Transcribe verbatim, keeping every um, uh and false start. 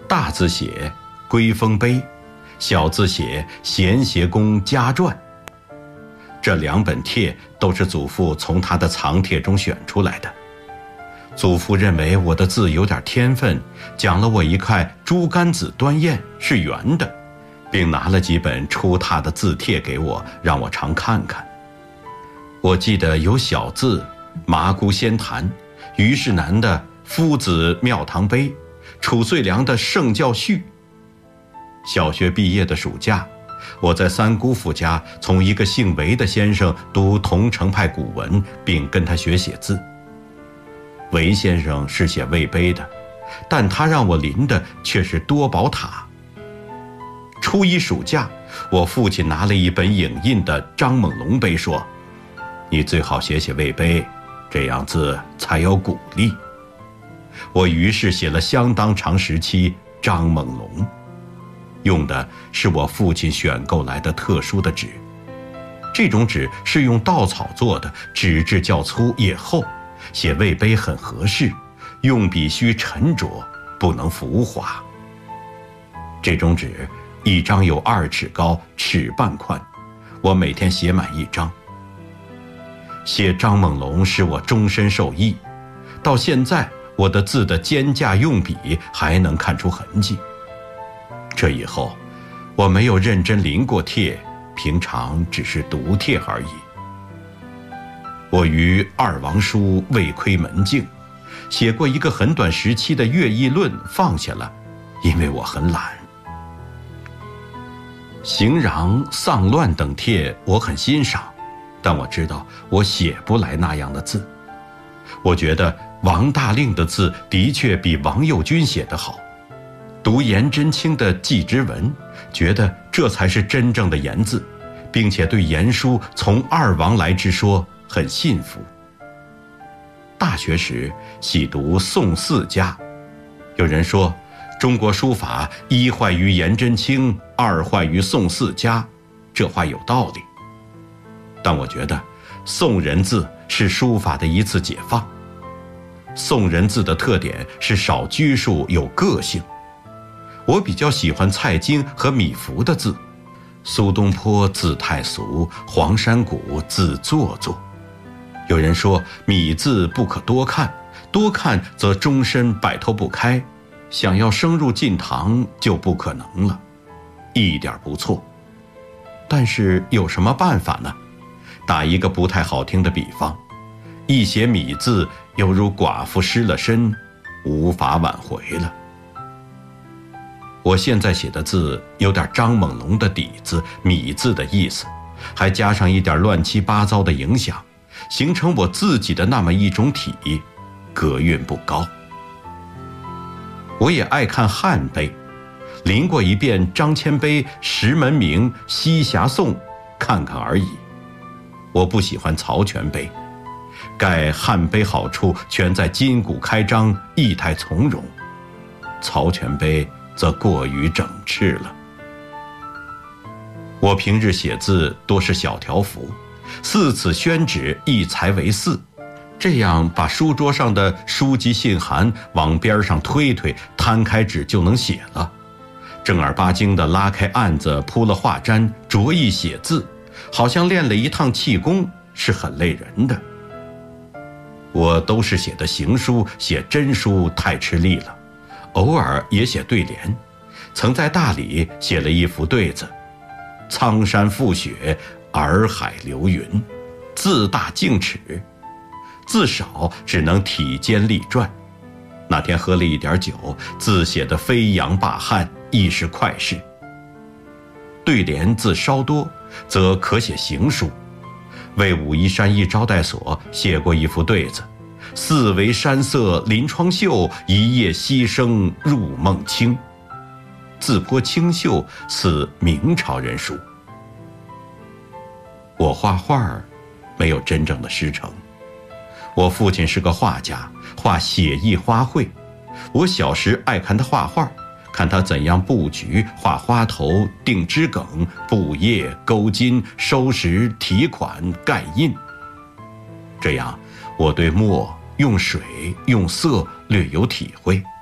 大字写归风碑，小字写闲斜公家传。这两本帖都是祖父从他的藏帖中选出来的。祖父认为我的字有点天分，奖了我一块猪肝子端砚，是圆的，并拿了几本出拓的字帖给我，让我常看看。我记得有小字麻姑仙坛，虞世南的夫子庙堂碑，褚遂良的圣教序。小学毕业的暑假，我在三姑父家从一个姓韦的先生读桐城派古文，并跟他学写字。韦先生是写魏碑的，但他让我临的却是多宝塔。初一暑假，我父亲拿了一本影印的张猛龙碑，说：“你最好写写魏碑，这样字才有鼓励。”我于是写了相当长时期张猛龙，用的是我父亲选购来的特殊的纸。这种纸是用稻草做的，纸质较粗也厚，写魏碑很合适，用笔须沉着，不能浮华。这种纸一张有二尺高，尺半宽，我每天写满一张。写张猛龙使我终身受益，到现在我的字的肩架用笔还能看出痕迹。这以后我没有认真临过帖，平常只是读帖而已。我于二王书未窥门径，写过一个很短时期的乐毅论，放下了，因为我很懒。行禳、丧乱等帖我很欣赏，但我知道我写不来那样的字。我觉得王大令的字的确比王右军写得好。读颜真卿的祭之文，觉得这才是真正的颜字，并且对颜书从二王来之说很信服。大学时喜读宋四家，有人说中国书法一坏于颜真卿，二坏于宋四家，这话有道理。但我觉得宋人字是书法的一次解放。宋人字的特点是少拘束，有个性。我比较喜欢蔡京和米芾的字，苏东坡字太俗，黄山谷字做作。有人说米字不可多看，多看则终身摆脱不开，想要升入进堂就不可能了，一点不错。但是有什么办法呢？打一个不太好听的比方，一写米字犹如寡妇失了身，无法挽回了。我现在写的字有点张猛龙的底子，米字的意思，还加上一点乱七八糟的影响，形成我自己的那么一种体，格韵不高。我也爱看汉碑，临过一遍张骞碑、石门铭、西峡颂，看看而已。我不喜欢曹全碑，盖汉碑好处全在筋骨开张，意态从容，曹全碑则过于整饬了。我平日写字多是小条幅，四此宣纸一裁为四，这样把书桌上的书籍信函往边上推推，摊开纸就能写了。正儿八经地拉开案子，铺了画毡，着意写字，好像练了一趟气功，是很累人的。我都是写的行书，写真书太吃力了，偶尔也写对联，曾在大理写了一幅对子：苍山覆雪，洱海流云，字大径尺，字少只能体坚力壮。那天喝了一点酒，字写得飞扬罢颔，亦是快事。对联字稍多，则可写行书。为武夷山一招待所写过一幅对子：四围山色临窗秀，一夜溪声入梦清。字颇清秀，似明朝人书。我画画没有真正的师承。我父亲是个画家，画写意花卉。我小时爱看他画画，看他怎样布局、画花头、定枝梗、布叶、勾筋、收拾、提款、盖印。这样我对墨、用水、用色略有体会。